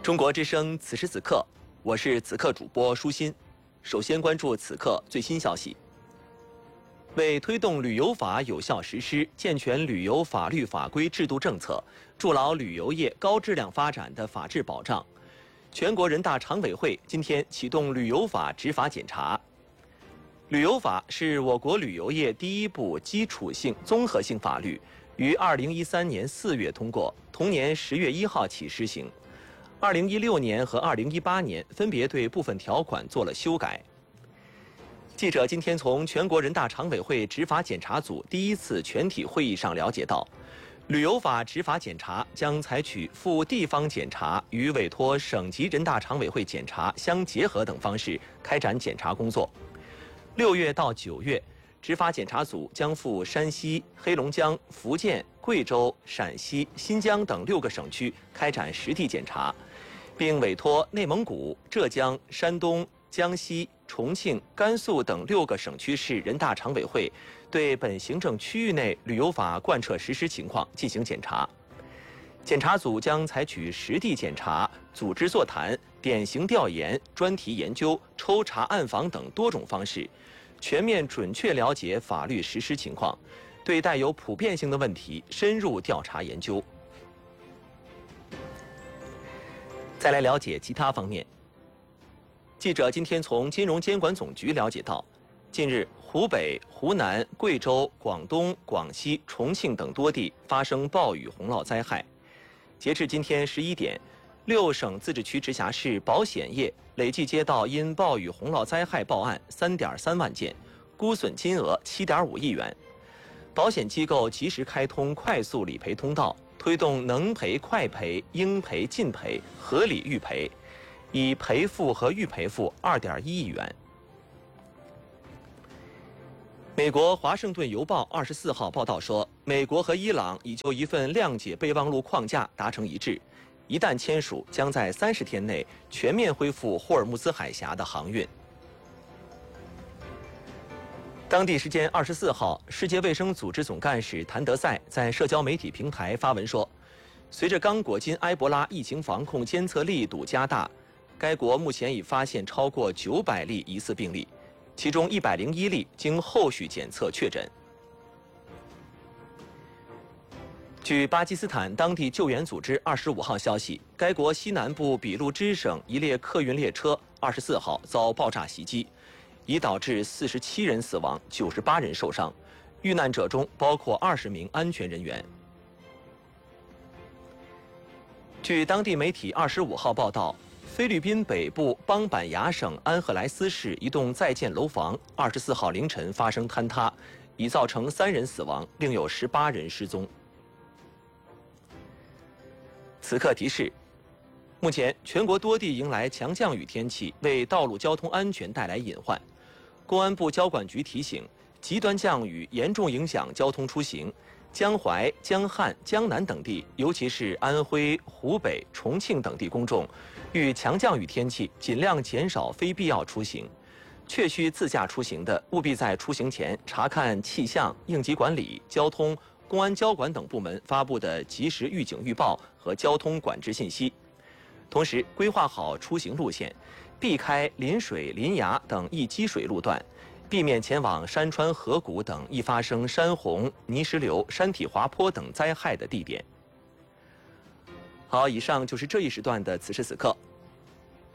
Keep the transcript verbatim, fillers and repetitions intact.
中国之声，此时此刻，我是此刻主播舒心。首先关注此刻最新消息。为推动旅游法有效实施，健全旅游法律法规制度政策，筑牢旅游业高质量发展的法治保障，全国人大常委会今天启动旅游法执法检查。旅游法是我国旅游业第一部基础性综合性法律，于二零一三年四月通过，同年十月一号起施行。二零一六年和二零一八年分别对部分条款做了修改。记者今天从全国人大常委会执法检查组第一次全体会议上了解到，旅游法执法检查将采取赴地方检查与委托省级人大常委会检查相结合等方式开展检查工作。六月到九月，执法检查组将赴山西、黑龙江、福建、贵州、陕西、新疆等六个省区开展实地检查，并委托内蒙古、浙江、山东、江西、重庆、甘肃等六个省区市人大常委会对本行政区域内旅游法贯彻实施情况进行检查。检查组将采取实地检查、组织座谈、典型调研、专题研究、抽查暗访等多种方式，全面准确了解法律实施情况，对带有普遍性的问题深入调查研究。再来了解其他方面。记者今天从金融监管总局了解到，近日湖北、湖南、贵州、广东、广西、重庆等多地发生暴雨洪涝灾害。截至今天十一点，六省自治区直辖市保险业累计接到因暴雨洪涝灾害报案三点三万件，估损金额七点五亿元。保险机构及时开通快速理赔通道，推动能赔快赔、应赔尽赔、合理预赔，已赔付和预赔付二点一亿元。美国《华盛顿邮报》二十四号报道说，美国和伊朗已就一份谅解备忘录框架达成一致，一旦签署，将在三十天内全面恢复霍尔木兹海峡的航运。当地时间二十四号，世界卫生组织总干事谭德赛在社交媒体平台发文说，随着刚果金埃博拉疫情防控监测力度加大，该国目前已发现超过九百例疑似病例，其中一百零一例经后续检测确诊。据巴基斯坦当地救援组织二十五号消息，该国西南部俾路支省一列客运列车二十四号遭爆炸袭击，已导致四十七人死亡，九十八人受伤，遇难者中包括二十名安全人员。据当地媒体二十五号报道，菲律宾北部邦板牙省安赫莱斯市一栋在建楼房二十四号凌晨发生坍塌，已造成三人死亡，另有十八人失踪。此刻提示：目前全国多地迎来强降雨天气，为道路交通安全带来隐患。公安部交管局提醒，极端降雨严重影响交通出行，江淮、江汉、江南等地，尤其是安徽、湖北、重庆等地公众，遇强降雨天气尽量减少非必要出行。确需自驾出行的，务必在出行前查看气象、应急管理、交通、公安交管等部门发布的及时预警预报和交通管制信息。同时，规划好出行路线，避开临水、临崖等易积水路段，避免前往山川河谷等易发生山洪、泥石流、山体滑坡等灾害的地点。好，以上就是这一时段的此时此刻，